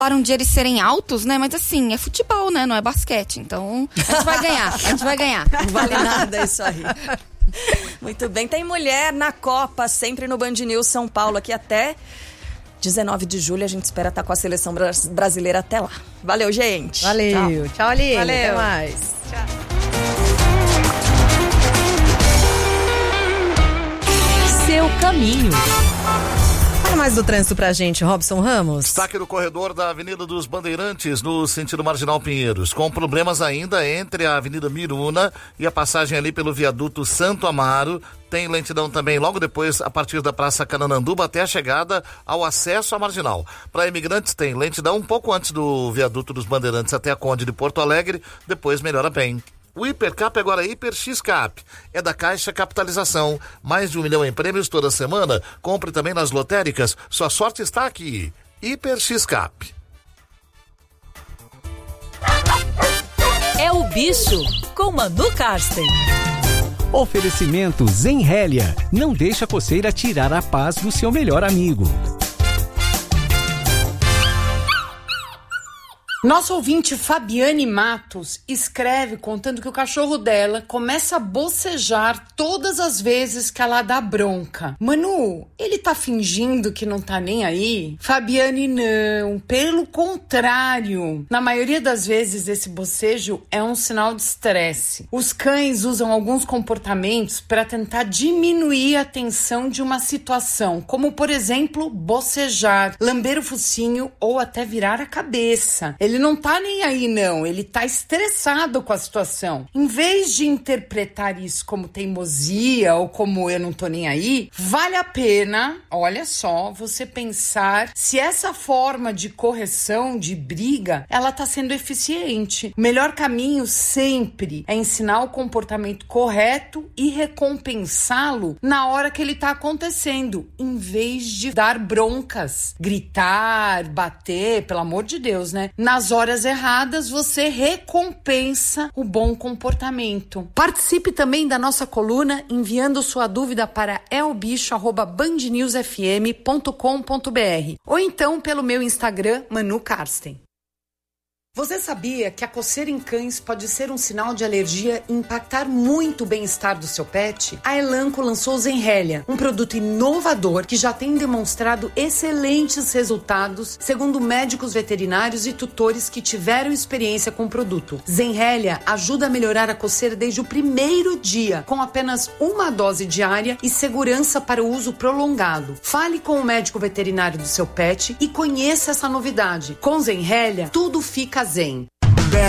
Falaram de eles serem altos, né? Mas assim, é futebol, né? Não é basquete. Então, a gente vai ganhar. A gente vai ganhar. Não vale nada isso aí. Muito bem. Tem mulher na Copa, sempre no Band News São Paulo, aqui até 19 de julho. A gente espera estar com a seleção brasileira até lá. Valeu, gente. Valeu. Tchau, Aline. Valeu. Até mais. Tchau. Seu caminho. Fala mais do trânsito pra gente, Robson Ramos. Destaque no corredor da Avenida dos Bandeirantes, no sentido Marginal Pinheiros, com problemas ainda entre a Avenida Miruna e a passagem ali pelo viaduto Santo Amaro. Tem lentidão também logo depois, a partir da Praça Canananduba até a chegada ao acesso à Marginal. Para imigrantes tem lentidão um pouco antes do viaduto dos Bandeirantes até a Conde de Porto Alegre, depois melhora bem. O Hipercap agora é Hiper X-Cap. É da Caixa Capitalização. Mais de 1 milhão em prêmios toda semana. Compre também nas lotéricas. Sua sorte está aqui. Hiper X-Cap. É o Bicho, com Manu Karsten. Oferecimento Zenrélia. Não deixa a coceira tirar a paz do seu melhor amigo. Nosso ouvinte Fabiane Matos escreve contando que o cachorro dela começa a bocejar todas as vezes que ela dá bronca. Manu, ele tá fingindo que não tá nem aí? Fabiane, não. Pelo contrário. Na maioria das vezes, esse bocejo é um sinal de estresse. Os cães usam alguns comportamentos para tentar diminuir a tensão de uma situação, como, por exemplo, bocejar, lamber o focinho ou até virar a cabeça. Ele não tá nem aí, não. Ele tá estressado com a situação. Em vez de interpretar isso como teimosia ou como eu não tô nem aí, vale a pena, olha só, você pensar se essa forma de correção, de briga, ela tá sendo eficiente. O melhor caminho sempre é ensinar o comportamento correto e recompensá-lo na hora que ele tá acontecendo, em vez de dar broncas, gritar, bater, pelo amor de Deus, né? Nas horas erradas, você recompensa o bom comportamento. Participe também da nossa coluna enviando sua dúvida para elbicho@bandnewsfm.com.br ou então pelo meu Instagram, Manu Karsten. Você sabia que a coceira em cães pode ser um sinal de alergia e impactar muito o bem-estar do seu pet? A Elanco lançou o Zenrélia, um produto inovador que já tem demonstrado excelentes resultados, segundo médicos veterinários e tutores que tiveram experiência com o produto. Zenrélia ajuda a melhorar a coceira desde o primeiro dia, com apenas uma dose diária e segurança para o uso prolongado. Fale com o médico veterinário do seu pet e conheça essa novidade. Com Zenrélia, tudo fica zen.